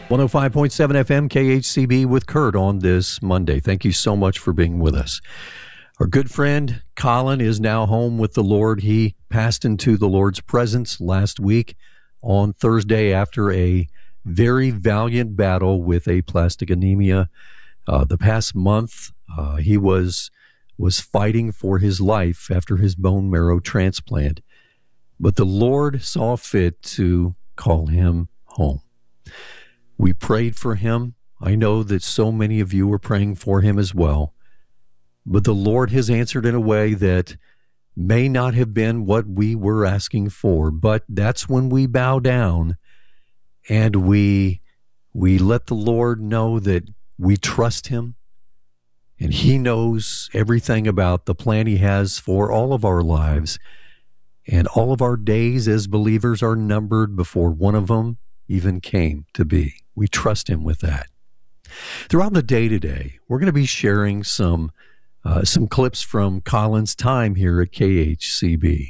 105.7 FM KHCB with Kurt on this Monday. Thank you so much for being with us. Our good friend Colin is now home with the Lord. He passed into the Lord's presence last week on Thursday after a very valiant battle with aplastic anemia. The past month, he was fighting for his life after his bone marrow transplant. But the Lord saw fit to call him home. We prayed for him. I know that so many of you were praying for him as well. But the Lord has answered in a way that may not have been what we were asking for. But that's when we bow down and we let the Lord know that we trust him. And he knows everything about the plan he has for all of our lives. And all of our days as believers are numbered before one of them even came to be. We trust him with that. Throughout the day today, we're going to be sharing some clips from Colin's time here at KHCB.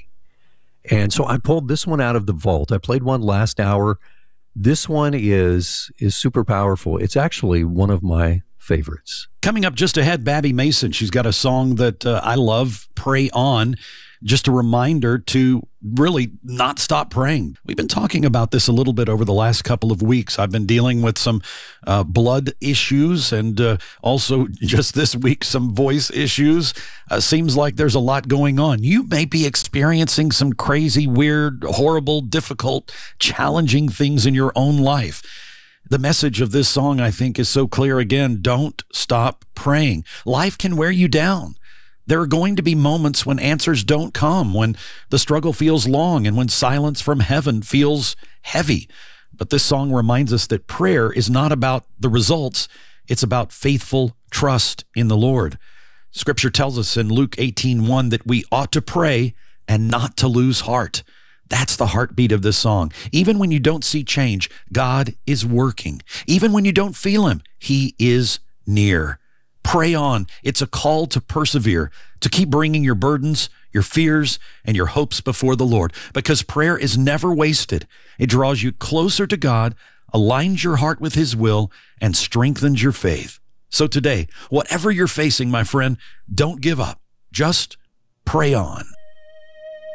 And so I pulled this one out of the vault. I played one last hour. This one is super powerful. It's actually one of my favorites. Coming up just ahead, Babby Mason. She's got a song that I love, Pray On. Just a reminder to really not stop praying. We've been talking about this a little bit over the last couple of weeks. I've been dealing with some blood issues and also just this week some voice issues. Seems like there's a lot going on. You may be experiencing some crazy, weird, horrible, difficult, challenging things in your own life. The message of this song, I think, is so clear again. Don't stop praying. Life can wear you down. There are going to be moments when answers don't come, when the struggle feels long, and when silence from heaven feels heavy. But this song reminds us that prayer is not about the results. It's about faithful trust in the Lord. Scripture tells us in Luke 18:1 that we ought to pray and not to lose heart. That's the heartbeat of this song. Even when you don't see change, God is working. Even when you don't feel him, he is near. Pray on. It's a call to persevere, to keep bringing your burdens, your fears, and your hopes before the Lord, because prayer is never wasted. It draws you closer to God, aligns your heart with his will, and strengthens your faith. So today, whatever you're facing, my friend, don't give up. Just pray on.